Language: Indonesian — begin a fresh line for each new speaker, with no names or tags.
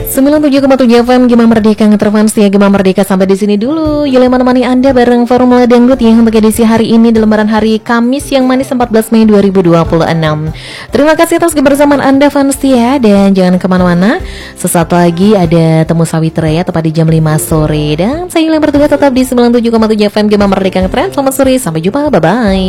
97,7 FM Gema Merdeka ngeterfans ya Gema Merdeka sampai di sini dulu. Yule menemani Anda bareng Formula Dangdut yang untuk edisi hari ini di lembaran hari Kamis yang manis 14 Mei 2026. Terima kasih atas kebersamaan Anda fans ya, dan jangan kemana-mana. Sesaat lagi ada Temu Sawitra ya, tepat di jam 5 sore. Dan saya yang bertugas tetap di 97,7 FM Gema Merdeka ngetrend. Selamat sore, sampai jumpa, bye-bye.